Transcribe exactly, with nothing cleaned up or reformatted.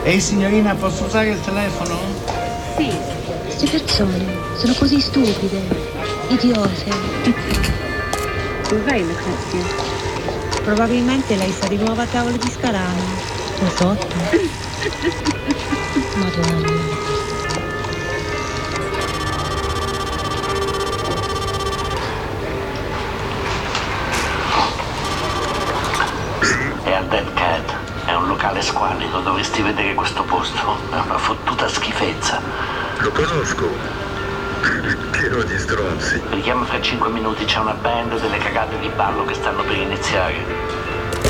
Ehi signorina, posso usare il telefono? Sì. Queste persone sono così stupide, idiose. Dov'è Lucrezia? Probabilmente lei sta di nuovo a tavola di Scalano. O sotto. Madonna. È al Dead Cat, è un locale squallido, dovresti vedere questo posto, è una fottuta schifezza. Lo conosco, pieno di stronzi. Richiama fra cinque minuti, c'è una band delle cagate di ballo che stanno per iniziare.